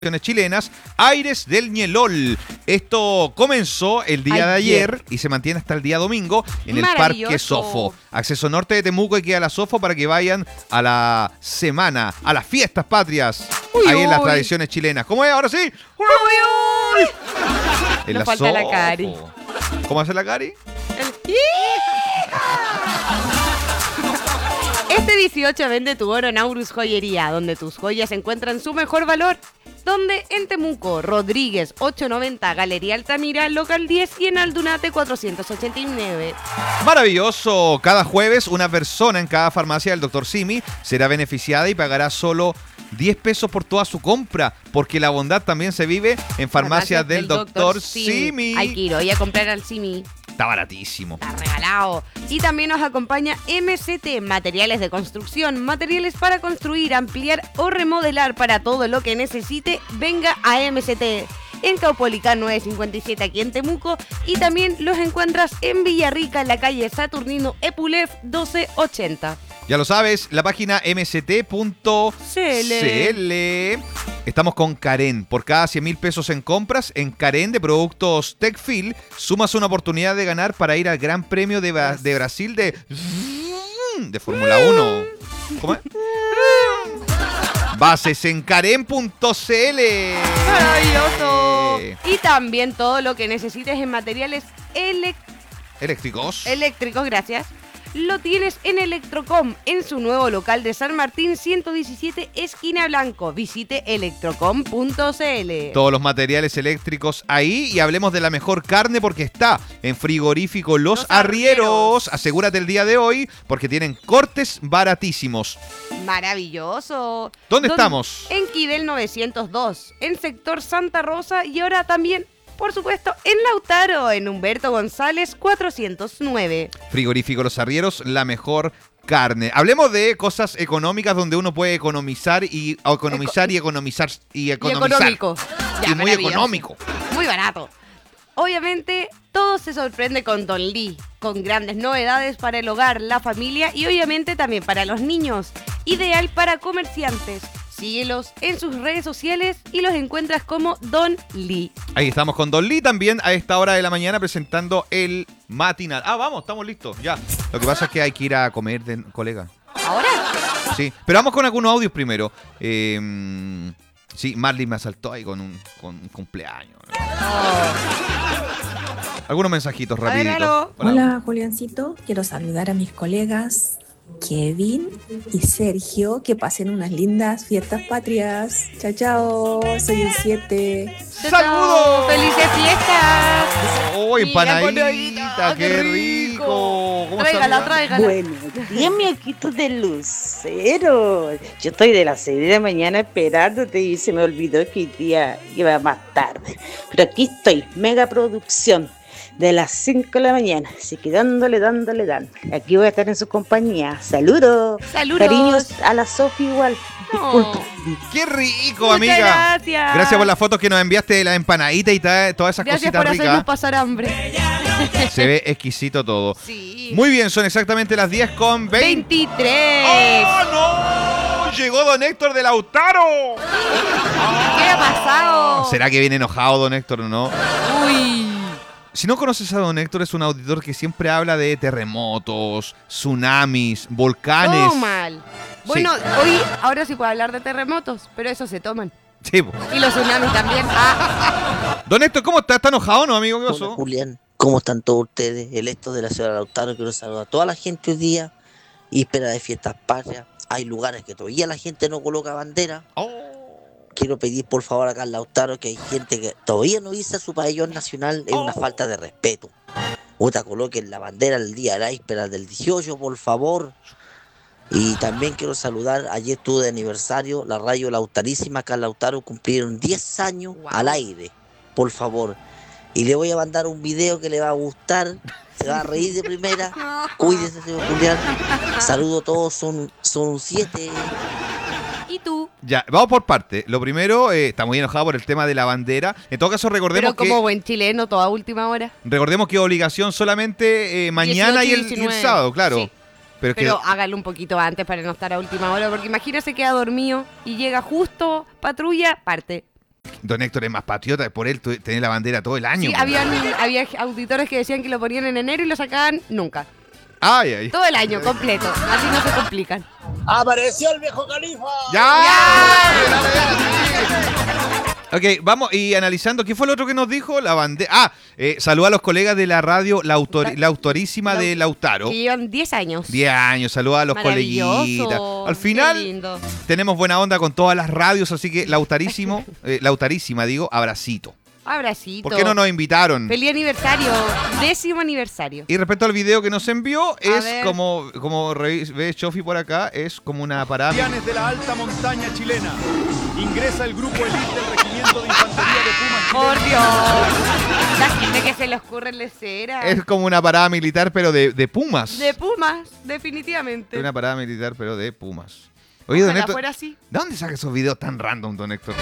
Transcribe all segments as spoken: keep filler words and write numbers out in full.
chilenas, Aires del Ñelol. Esto comenzó el día de ayer y se mantiene hasta el día domingo en el Parque Sofo. Acceso norte de Temuco y queda la Sofo para que vayan a la semana, a las fiestas patrias. Uy, ahí uy. En las tradiciones chilenas. ¿Cómo es? Ahora sí. Uy, uy. En Nos la falta Sofo. la Cari. ¿Cómo hace la Cari? El... Este dieciocho vende tu oro en Aurus Joyería, donde tus joyas encuentran su mejor valor. Donde en Temuco, Rodríguez ochocientos noventa, Galería Altamira, local diez y en Aldunate cuatrocientos ochenta y nueve. Maravilloso. Cada jueves una persona en cada farmacia del doctor Simi será beneficiada y pagará solo diez pesos por toda su compra, porque la bondad también se vive en farmacias del, del doctor Simi. Hay que ir hoy a comprar al Simi. Está baratísimo. Está regalado. Y también nos acompaña M C T, materiales de construcción, materiales para construir, ampliar o remodelar. Para todo lo que necesite, venga a M C T. En Caupolicán novecientos cincuenta y siete aquí en Temuco. Y también los encuentras en Villarrica, en la calle Saturnino Epulef doce ochenta. Ya lo sabes, la página m c t punto c l. Estamos con Karen. Por cada cien mil pesos en compras en Karen de productos Techfil, sumas una oportunidad de ganar para ir al Gran Premio de, Ba- de Brasil de, de Fórmula uno. ¿Cómo es? Bases en karen punto c l. ¡Maravilloso! Y también todo lo que necesites en materiales elec- eléctricos. Eléctricos, gracias. Lo tienes en Electrocom, en su nuevo local de San Martín ciento diecisiete, esquina Blanco. Visite electrocom punto c l. Todos los materiales eléctricos ahí, y hablemos de la mejor carne porque está en Frigorífico Los, los Arrieros. Arrieros. Asegúrate el día de hoy porque tienen cortes baratísimos. Maravilloso. ¿Dónde Don, estamos? En Quidel novecientos dos, en sector Santa Rosa, y ahora también, por supuesto, en Lautaro, en Humberto González cuatrocientos nueve. Frigorífico Los Arrieros, la mejor carne. Hablemos de cosas económicas donde uno puede economizar y economizar Eco- y economizar y economizar. Y económico. Ya, y muy económico. Muy barato. Obviamente, todo se sorprende con Don Lee, con grandes novedades para el hogar, la familia y obviamente también para los niños. Ideal para comerciantes. Síguelos en sus redes sociales y los encuentras como Don Lee. Ahí estamos con Don Lee también a esta hora de la mañana presentando el matinal. Ah, vamos, estamos listos, ya. Lo que pasa es que hay que ir a comer, de, colega. ¿Ahora? Sí, pero vamos con algunos audios primero. Eh, sí, Marley me asaltó ahí con un, con un cumpleaños. Oh. Algunos mensajitos rapiditos. Hola, Juliancito. Quiero saludar a mis colegas Kevin y Sergio, que pasen unas lindas fiestas patrias. Chao, chao, soy el siete. ¡Saludos! ¡Felices fiestas! ¡Oh, empanadita! ¡Qué rico! Tráigala, tráigala. Bueno, bien, mi equipo de Lucero. Yo estoy de las seis de la mañana esperándote y se me olvidó que hoy día iba más tarde. Pero aquí estoy, mega producción. De las cinco de la mañana, así que dándole, dándole, dándole. Aquí voy a estar en su compañía. ¡Saludos! ¡Saludos! Cariños a la Sofi igual. Oh. ¡Qué rico, Muchas amiga! Gracias. Gracias por las fotos que nos enviaste de la empanadita y ta, todas esas gracias cositas ricas. Gracias por hacernos pasar hambre. Se ve exquisito todo. Sí. Muy bien, son exactamente las diez con veinte. veintitrés. ¡Oh, no! Llegó don Héctor de Lautaro. ¿Qué ha pasado? ¿Será que viene enojado don Héctor o no? Uy. Si no conoces a don Héctor, es un auditor que siempre habla de terremotos, tsunamis, volcanes. Todo mal. Bueno, sí. Hoy, ahora sí puedo hablar de terremotos, pero eso se toman. Sí. Po. Y los tsunamis también. Ah. Don Héctor, ¿cómo está? ¿Está enojado o no, amigo? ¿Qué pasó? Hola, Julián. ¿Cómo están todos ustedes? El Héctor de la ciudad de Lautaro. Quiero saludar a toda la gente hoy día. Víspera de fiestas patrias. Hay lugares que todavía la gente no coloca bandera. Oh. Quiero pedir por favor acá en Lautaro que hay gente que todavía no dice su pabellón nacional, es una falta de respeto. Otra, coloquen la bandera el día de la víspera del dieciocho, por favor. Y también quiero saludar, ayer estuve de aniversario, la radio Lautarísima acá en Lautaro cumplieron diez años wow. al aire, por favor. Y le voy a mandar un video que le va a gustar, se va a reír de primera. Cuídese, señor Julián. Saludos a todos, son, son un siete. ¿Y tú? Ya, vamos por parte. Lo primero, eh, está muy enojado por el tema de la bandera. En todo caso, recordemos que... Pero como que, buen chileno, toda última hora. Recordemos que obligación solamente eh, mañana y el, y el sábado, claro. Sí. Pero, Pero que... hágalo un poquito antes para no estar a última hora, porque imagínese que ha dormido y llega justo patrulla, parte. Don Héctor es más patriota, por él tu- tener la bandera todo el año. Sí, po. habían, había auditores que decían que lo ponían en enero y lo sacaban nunca. Ay, ay. Todo el año, completo. Así no se complican. ¡Apareció el viejo Califa! ¡Ya! Ok, vamos y analizando, ¿qué fue lo otro que nos dijo? La bandera. Ah, eh, saluda a los colegas de la radio, la, autor- la autorísima de Lautaro. Que llevan diez años. diez años, saluda a los Maravilloso. coleguitas. Al Qué final, lindo. tenemos buena onda con todas las radios, así que Lautarísimo, eh, Lautarísima, digo, abracito. Abracito. ¿Por qué no nos invitaron? Feliz aniversario. Décimo aniversario. Y respecto al video que nos envió, es ver. como, como revi- ve Chofi por acá, es como una parada. Guardianes de la alta montaña chilena. Ingresa el grupo elite del regimiento de infantería de Pumas. Por Dios. La gente que se le ocurre le cera. Es como una parada militar, pero de, de Pumas. De Pumas, definitivamente. Una parada militar, pero de Pumas. Oye, don Ojalá Héctor, fuera así. ¿de dónde saca esos videos tan random, don Héctor?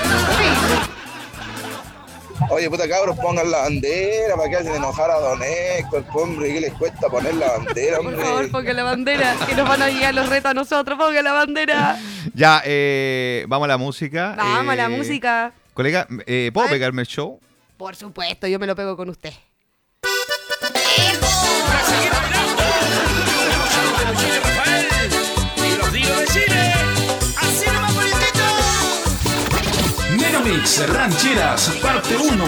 Oye, puta cabros, pongan la bandera para que hacen enojar a Don Héctor, hombre, ¿qué les cuesta poner la bandera, Por hombre? favor, ponga la bandera, que nos van a llegar los retos a nosotros. Ponga la bandera. Ya, eh, vamos a la música. Vamos a la Eh, música. Colega, eh, ¿puedo A ver. pegarme el show? Por supuesto, yo me lo pego con usted. Megamix Rancheras, parte uno.